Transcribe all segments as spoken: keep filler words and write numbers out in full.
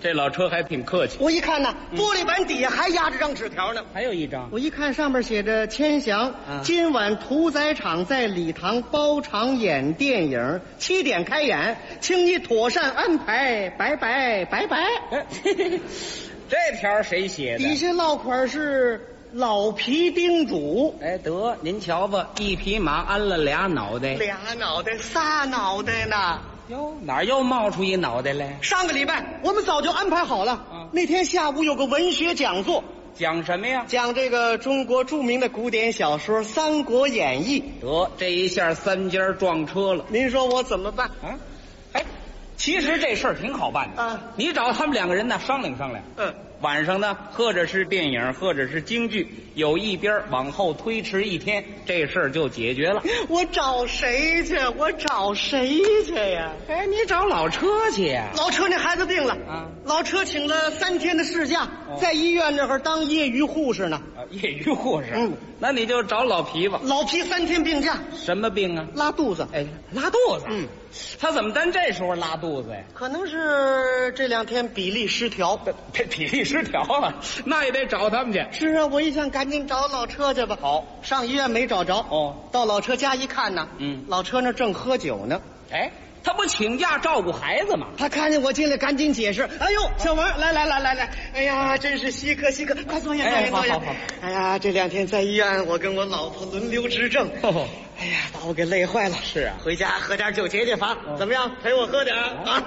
这老车还挺客气。 我一看呢，玻璃板底下还压着张纸条呢。 还有一张， 我一看上面写着千祥， 啊今晚屠宰场在礼堂包场演电影，七点开演，请你妥善安排，拜拜拜拜。 哎，这条谁写的？ 底下落款是老皮叮嘱。 哎，得您瞧吧，一匹马安了俩脑袋。 俩脑袋仨脑袋呢。 哟，哪儿又冒出一脑袋来？ 上个礼拜我们早就安排好了， 嗯那天下午有个文学讲座， 讲什么呀？ 讲这个中国著名的古典小说《三国演义》。 得，这一下三家撞车了您说我怎么办？ 啊！哎，其实这事儿挺好办的啊你找他们两个人呢商量商量。 嗯， 晚上呢，或者是电影，或者是京剧，有一边往后推迟一天，这事儿就解决了。 我找谁去？我找谁去呀？ 哎，你找老车去呀、 老车那孩子病了啊老车请了三天的事假， 哦在医院那会儿当业余护士呢。 啊，业余护士。 嗯， 那你就找老皮吧。 老皮三天病假， 什么病啊？ 拉肚子。 哎，拉肚子。 嗯， 他怎么单这时候拉肚子呀？ 可能是这两天比例失调。 这体力失调了，那也得找他们去。 是啊，我一想赶紧找老车去吧。 好， 上医院没找着。 哦， 到老车家一看呢， 嗯老车那正喝酒呢。 哎，他不请假照顾孩子吗？ 他看见我进来，赶紧解释：“哎呦，小王，来来来来来，哎呀，真是稀客稀客，快坐下，坐哎下，坐下。 好好好哎呀，这两天在医院，我跟我老婆轮流执政， 哦哎呀，把我给累坏了。 是啊回家喝点酒解解乏，怎么样？陪我喝点啊？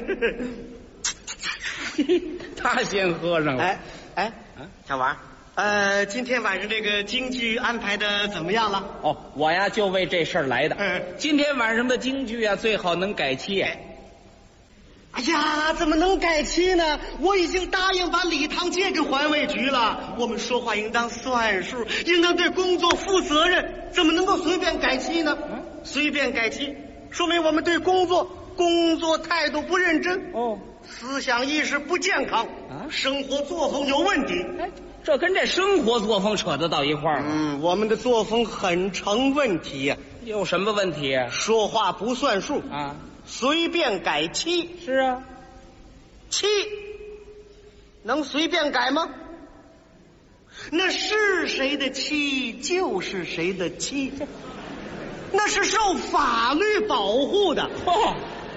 他先喝上了。 哎哎， 啊小王，呃，今天晚上这个京剧安排的怎么样了？ 哦，我呀就为这事儿来的。 嗯今天晚上的京剧啊，最好能改期。 哎呀，怎么能改期呢？我已经答应把礼堂借给环卫局了。我们说话应当算数，应当对工作负责任，怎么能够随便改期呢？ 嗯随便改期，说明我们对工作工作态度不认真， 哦， 思想意识不健康， 啊生活作风有问题。 哎，这跟这生活作风扯得到一块儿吗？ 嗯，我们的作风很成问题呀、 有什么问题呀？ 说话不算数， 啊， 随便改期， 是啊， 期能随便改吗？那是谁的期就是谁的期，那是受法律保护的。 哦，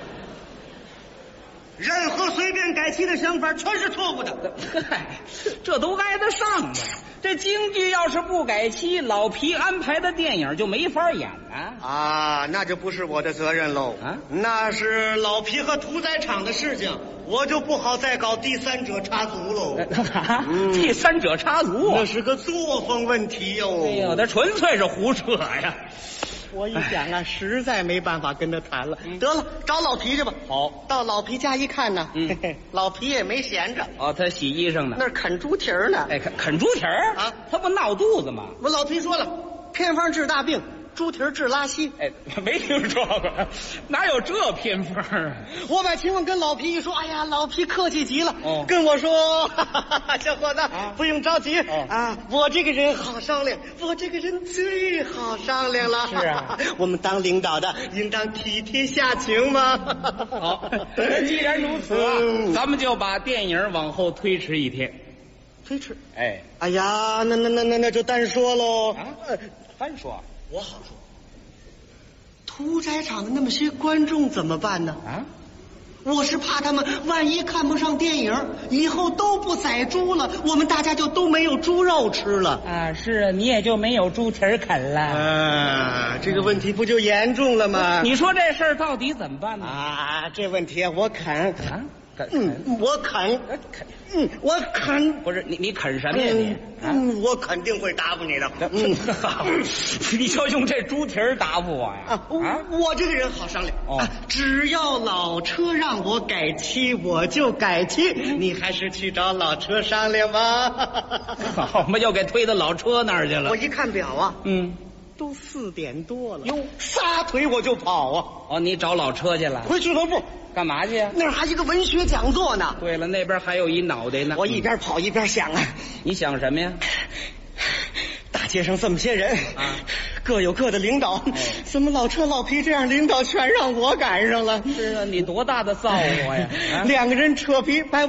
任何随便改期的想法全是错误的。 嗨，这都挨得上的。这京剧要是不改期，老皮安排的电影就没法演啊。 啊，那就不是我的责任喽。 啊那是老皮和屠宰场的事情，我就不好再搞第三者插足喽。 啊嗯第三者插足啊那！是个作风问题哟。 哎呦，他纯粹是胡扯呀！ 我一想啊，实在没办法跟他谈了， 嗯得了，找老皮去吧。 好， 到老皮家一看呢， 嗯嘿嘿老皮也没闲着， 哦，他洗衣裳呢。 那儿啃猪蹄儿呢。 哎，啃啃猪蹄儿啊他不闹肚子吗？ 我老皮说了，偏方治大病，猪蹄儿治拉稀。 哎，没听说过，哪有这偏方啊？ 我把情况跟老皮一说，哎呀，老皮客气极了， 哦跟我说，哈哈哈小伙子、 啊不用着急、 哦啊，我这个人好商量，我这个人最好商量了。 是啊， 我们当领导的应当体贴下情嘛。 好，既然如此啊， 嗯咱们就把电影往后推迟一天。 推迟。 哎， 哎呀，那那那那那就单说喽。 啊呃单说我好说。屠宰场的那么些观众怎么办呢？ 啊， 我是怕他们万一看不上电影，以后都不宰猪了，我们大家就都没有猪肉吃了。 啊，是啊，你也就没有猪蹄儿啃了。 啊，这个问题不就严重了吗？ 你说这事儿到底怎么办呢？ 啊，这问题我啃， 啊，啃嗯，我啃， 啃啃， 嗯，我啃。 不是你你啃什么呀你？啊， 嗯，我肯定会答复你的。嗯， 你就用这猪蹄儿答复我呀？ 啊，我这个人好商量。 哦啊，只要老车让我改期，我就改期。你还是去找老车商量吧。 好嘛，又给推到老车那儿去了我。一看表啊， 嗯， 都四点多了。 哟， 撒腿我就跑啊！ 哦，你找老车去了？ 回俱乐部， 干嘛去呀？ 那儿还一个文学讲座呢。 对了，那边还有一脑袋呢。 我一边跑一边想啊， 你想什么呀？ 大街上这么些人啊， 各有各的领导，怎么老车老皮这样领导全让我赶上了？ 是啊，你多大的造化呀？啊两个人扯皮把